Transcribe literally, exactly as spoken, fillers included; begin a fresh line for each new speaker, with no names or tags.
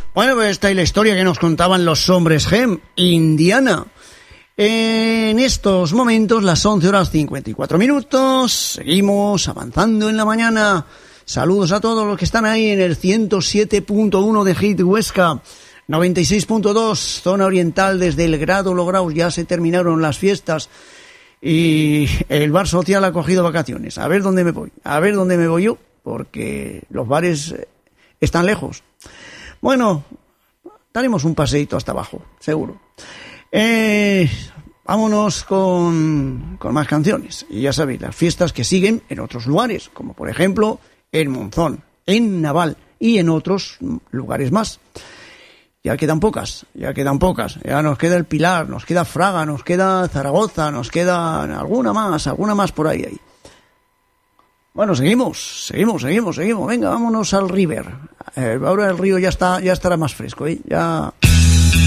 Bueno, pues esta es la historia que nos contaban los hombres G, Indiana. En estos momentos, las once horas cincuenta y cuatro minutos, seguimos avanzando en la mañana. Saludos a todos los que están ahí en el ciento siete punto uno de Hit Huesca, noventa y seis punto dos, zona oriental desde el Grado Lograus. Ya se terminaron las fiestas y el bar social ha cogido vacaciones. A ver dónde me voy, a ver dónde me voy yo, porque los bares están lejos. Bueno, daremos un paseíto hasta abajo, seguro. Eh, vámonos con, con más canciones. Y ya sabéis, las fiestas que siguen en otros lugares, como por ejemplo en Monzón, en Naval y en otros lugares más. Ya quedan pocas, ya quedan pocas. Ya nos queda el Pilar, nos queda Fraga, nos queda Zaragoza, nos queda alguna más, alguna más por ahí. ahí. Bueno, seguimos, seguimos, seguimos, seguimos. Venga, vámonos al River. Eh, ahora el río ya está, ya estará más fresco, ¿eh? Ya...